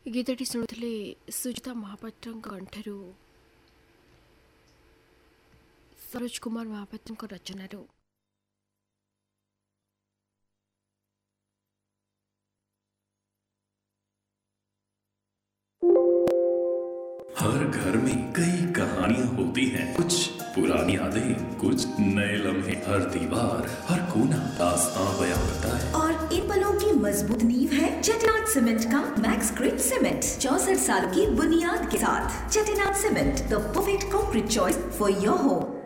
गीतटी शुणुले सुचिता महापात्र कंठरू सरोज कुमार महापात्र रचनार हर घर में कई कहानियां होती हैं, कुछ पुरानी यादें, कुछ नए लम्हे। हर दीवार, हर कोना दास्तां बयां करता है। और इन पलों की मजबूत नींव है चेटिनाड सीमेंट का मैक्स ग्रिड सीमेंट। 64 साल की बुनियाद के साथ Chettinad cement, the perfect concrete choice for your home.